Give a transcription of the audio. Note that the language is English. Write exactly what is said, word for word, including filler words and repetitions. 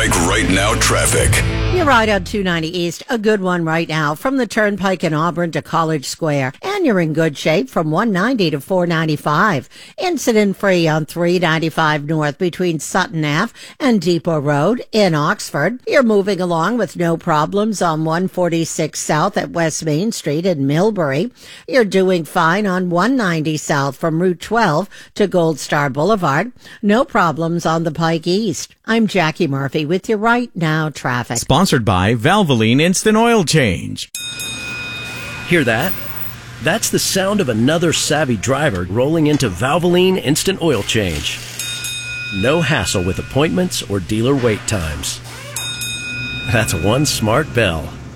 Turnpike Right Now traffic. You're right on two ninety East. A good one right now from the Turnpike in Auburn to College Square. And you're in good shape from one ninety to four ninety-five. Incident free on three ninety-five North between Sutton Avenue and Depot Road in Oxford. You're moving along with no problems on one forty-six South at West Main Street in Millbury. You're doing fine on one ninety South from Route twelve to Gold Star Boulevard. No problems on the Pike East. I'm Jackie Murphy with your Right Now traffic. Sponsored by Valvoline Instant Oil Change. Hear that? That's the sound of another savvy driver rolling into Valvoline Instant Oil Change. No hassle with appointments or dealer wait times. That's one smart bell.